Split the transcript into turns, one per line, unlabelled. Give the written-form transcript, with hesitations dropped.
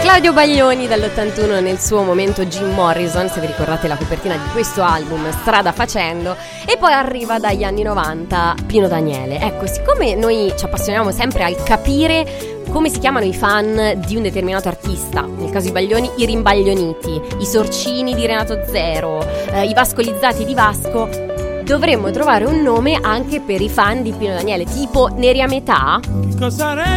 Claudio Baglioni dall'81 nel suo momento Jim Morrison, se vi ricordate la copertina di questo album, Strada Facendo, e poi arriva dagli anni 90 Pino Daniele. Ecco, siccome noi ci appassioniamo sempre al capire come si chiamano i fan di un determinato artista, nel caso di Baglioni i rimbaglioniti, i sorcini di Renato Zero, i vascolizzati di Vasco, dovremmo trovare un nome anche per i fan di Pino Daniele, tipo Neri a metà.